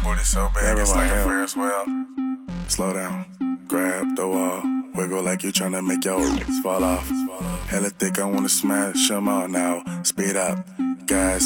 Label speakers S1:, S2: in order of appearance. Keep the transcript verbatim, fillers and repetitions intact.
S1: booty so bad, it's like a Ferris wheel. Slow down, grab the wall, wiggle like you tryna make your fall off. Hella thick, I wanna smash them all now. Speed up, gas